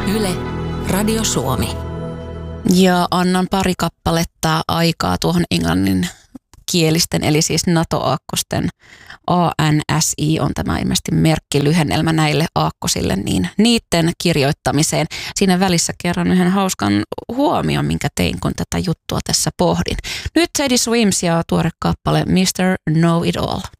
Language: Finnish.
Yle, Radio Suomi. Ja annan pari kappaletta aikaa tuohon englannin kielisten, eli siis NATO-aakkosten. ANSI on tämä ilmeisesti merkkilyhennelmä näille aakkosille, niin niiden kirjoittamiseen. Siinä välissä kerran yhden hauskan huomion, minkä tein, kun tätä juttua tässä pohdin. Nyt Teddy Swims ja tuore kappale Mr. Know It All.